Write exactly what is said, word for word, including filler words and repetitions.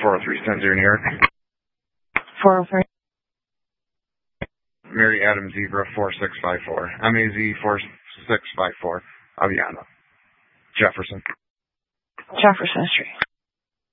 four oh three Sten Zero, New York. four oh three. Mary Adam Zebra four six five four. M A Z four six five four. Aviano. Jefferson. Jefferson Street.